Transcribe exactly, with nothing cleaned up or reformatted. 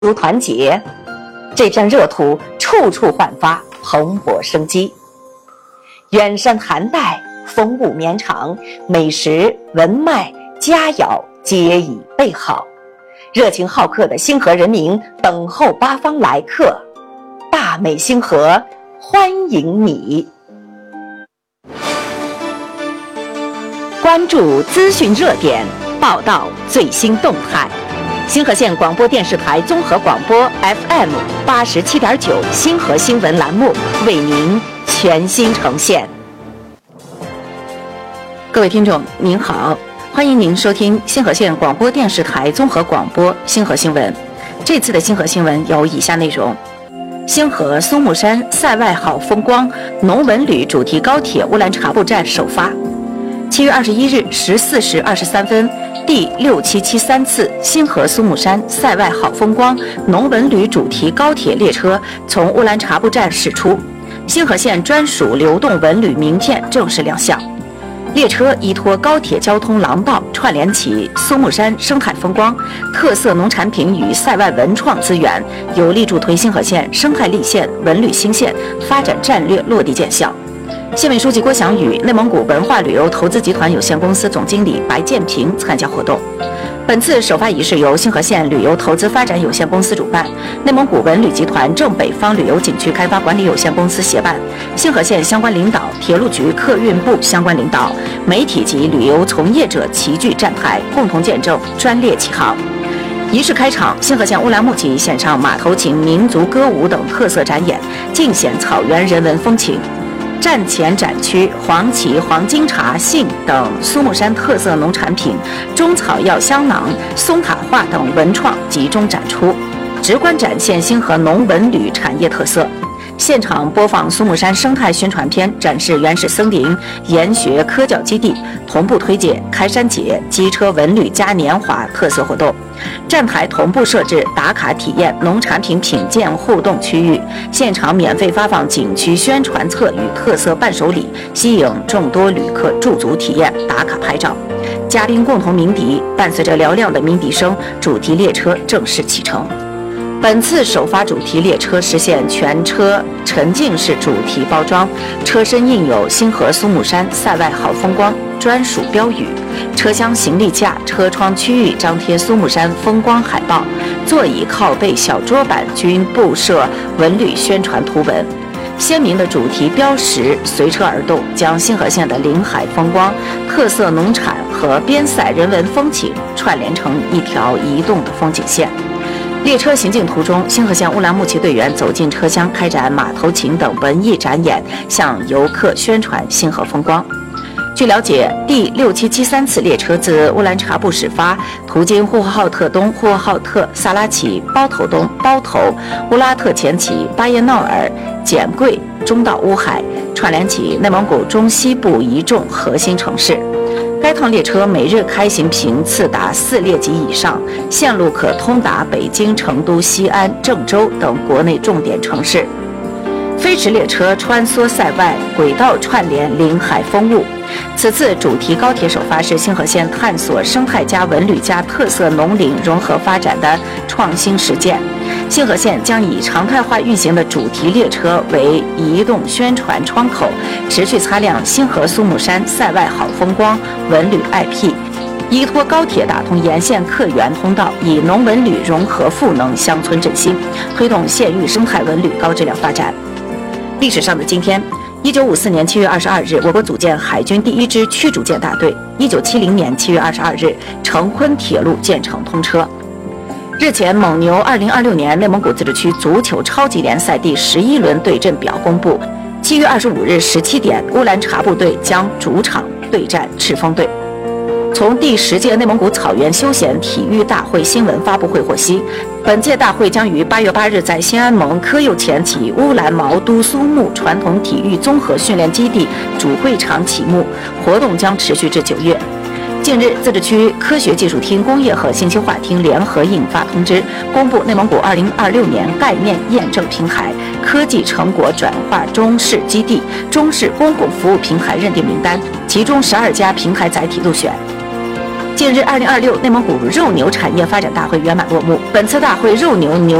如团结，这片热土处处焕发蓬勃生机。远山寒带，风物绵长，美食文脉佳肴皆已备好。热情好客的星河人民等候八方来客，大美星河欢迎你。关注资讯热点，报道最新动态。星河县广播电视台综合广播 F M 八十七点九星河新闻栏目为您全新呈现。各位听众您好，欢迎您收听星河县广播电视台综合广播星河新闻。这次的星河新闻有以下内容：星河松木山塞外好风光，农文旅主题高铁乌兰察布站首发。七月二十一日十四时二十三分，第六七七三次星河苏木山塞外好风光农文旅主题高铁列车从乌兰察布站驶出，星河县专属流动文旅名片正式亮相。列车依托高铁交通廊道，串联起苏木山生态风光、特色农产品与塞外文创资源，有力助推星河县生态立县、文旅兴县发展战略落地见效。县委书记郭祥宇、内蒙古文化旅游投资集团有限公司总经理白建平参加活动。本次首发仪式由星河县旅游投资发展有限公司主办，内蒙古文旅集团正北方旅游景区开发管理有限公司协办，星河县相关领导、铁路局客运部相关领导、媒体及旅游从业者齐聚站台，共同见证专列启航。仪式开场，星河县乌兰牧集献上马头琴、民族歌舞等特色展演，尽显草原人文风情。站前展区黄芪、黄金茶、杏等苏木山特色农产品、中草药香囊、松塔画等文创集中展出，直观展现星河农文旅产业特色。现场播放苏木山生态宣传片，展示原始森林、研学科教基地，同步推介开山节、机车文旅嘉年华特色活动。站台同步设置打卡体验农产品品鉴互动区域，现场免费发放景区宣传册与特色伴手礼，吸引众多旅客驻足体验、打卡拍照。嘉宾共同鸣笛，伴随着嘹亮的鸣笛声，主题列车正式启程。本次首发主题列车实现全车沉浸式主题包装，车身印有星河苏木山塞外好风光专属标语，车厢行李架、车窗区域张贴苏木山风光海报，座椅靠背、小桌板均布设文旅宣传图文。鲜明的主题标识随车而动，将星河县的临海风光、特色农产和边塞人文风情串联成一条移动的风景线。列车行进途中，星河县乌兰牧骑队员走进车厢，开展马头琴等文艺展演，向游客宣传星河风光。据了解，第六七七三次列车自乌兰察布始发，途经呼和浩特东、呼和浩特、萨拉齐、包头东、包头、乌拉特前旗、巴彦淖尔、简贵，中到乌海，串联起内蒙古中西部一众核心城市。该趟列车每日开行频次达四列级以上，线路可通达北京、成都、西安、郑州等国内重点城市。飞驰列车穿梭塞外，轨道串联临海风物。此次主题高铁首发是星河县探索生态加文旅加特色农林融合发展的创新实践。星河县将以常态化运行的主题列车为移动宣传窗口，持续擦亮星河苏木山塞外好风光文旅 I P， 依托高铁打通沿线客源通道，以农文旅融合赋能乡村振兴，推动县域生态文旅高质量发展。历史上的今天，一九五四年七月二十二日，我国组建海军第一支驱逐舰大队。一九七零年七月二十二日，成昆铁路建成通车。日前，蒙牛二零二六年内蒙古自治区足球超级联赛第十一轮对阵表公布。七月二十五日十七点，乌兰察布队将主场对战赤峰队。从第十届内蒙古草原休闲体育大会新闻发布会获悉，本届大会将于八月八日在新安盟科右前旗乌兰毛都苏木传统体育综合训练基地主会场启幕，活动将持续至九月。近日，自治区科学技术厅、工业和信息化厅联合印发通知，公布内蒙古二零二六年概念验证平台科技成果转化中试基地、中试公共服务平台认定名单，其中十二家平台载体入选。 近日，二零二六内蒙古肉牛产业发展大会圆满落幕。本次大会肉牛牛